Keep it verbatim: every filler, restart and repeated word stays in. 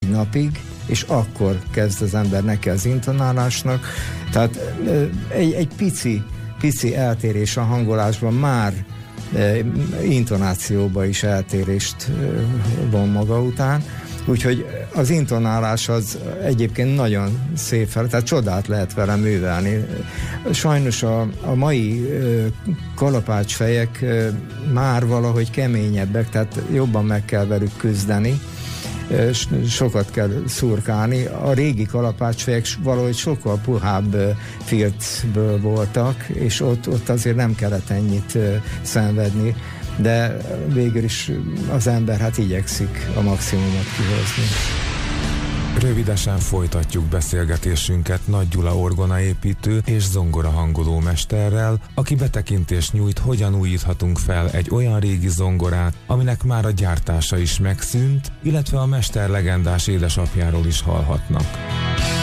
napig, és akkor kezd az ember neki az intonálásnak. Tehát egy, egy pici, pici eltérés a hangolásban már intonációba is eltérést von maga után. Úgyhogy az intonálás az egyébként nagyon szép fel, tehát csodát lehet vele művelni. Sajnos a, a mai kalapácsfejek már valahogy keményebbek, tehát jobban meg kell velük küzdeni, sokat kell szurkálni. A régi kalapácsfejek valahogy sokkal puhább filcből voltak, és ott, ott azért nem kellett ennyit szenvedni, de végül is az ember hát igyekszik a maximumot kihozni. Rövidesen folytatjuk beszélgetésünket Nagy Gyula orgonaépítő és zongorahangoló mesterrel, aki betekintést nyújt, hogyan újíthatunk fel egy olyan régi zongorát, aminek már a gyártása is megszűnt, illetve a mester legendás édesapjáról is hallhatnak.